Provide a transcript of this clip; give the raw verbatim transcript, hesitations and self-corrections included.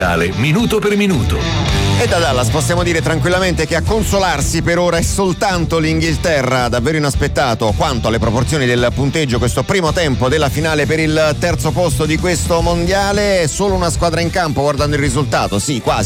Minuto per minuto. E da Dallas possiamo dire tranquillamente che a consolarsi per ora è soltanto l'Inghilterra, davvero inaspettato quanto alle proporzioni del punteggio questo primo tempo della finale per il terzo posto di questo mondiale. Solo una squadra in campo guardando il risultato, sì, quasi